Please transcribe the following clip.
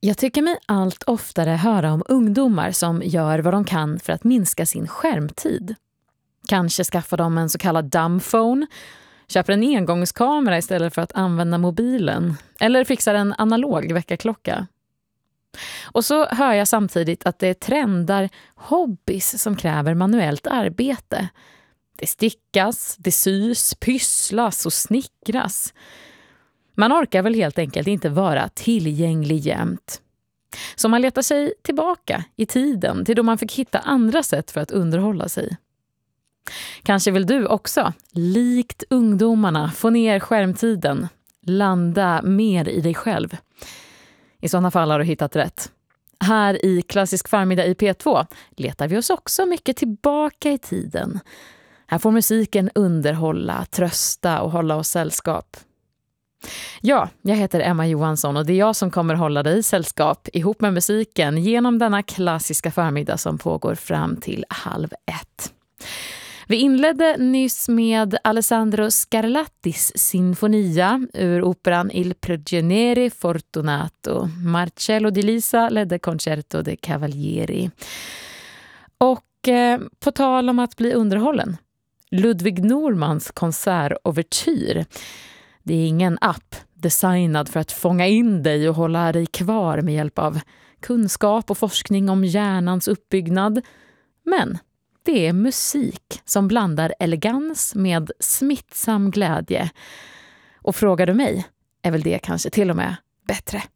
Jag tycker mig allt oftare höra om ungdomar som gör vad de kan för att minska sin skärmtid. Kanske skaffar de en så kallad dumbphone, köper en engångskamera istället för att använda mobilen eller fixar en analog väckarklocka. Och så hör jag samtidigt att det trendar hobbys som kräver manuellt arbete. Det stickas, det sys, pysslas och snickras. Man orkar väl helt enkelt inte vara tillgänglig jämt. Så man letar sig tillbaka i tiden till då man fick hitta andra sätt för att underhålla sig. Kanske vill du också, likt ungdomarna, få ner skärmtiden, landa mer i dig själv. I sådana fall har du hittat rätt. Här i Klassisk förmiddag i P2 letar vi oss också mycket tillbaka i tiden. Här får musiken underhålla, trösta och hålla oss sällskap. Ja, jag heter Emma Johansson och det är jag som kommer hålla dig sällskap ihop med musiken genom denna klassiska förmiddag som pågår fram till 12:30. Vi inledde nyss med Alessandro Scarlattis sinfonia ur operan Il Prigioniero Fortunato. Marcello Di Lisa ledde Concerto de Cavalieri. Och på tal om att bli underhållen, Ludwig Normans konsertovertyr. Det är ingen app designad för att fånga in dig och hålla dig kvar med hjälp av kunskap och forskning om hjärnans uppbyggnad. Men det är musik som blandar elegans med smittsam glädje. Och frågar du mig är väl det kanske till och med bättre.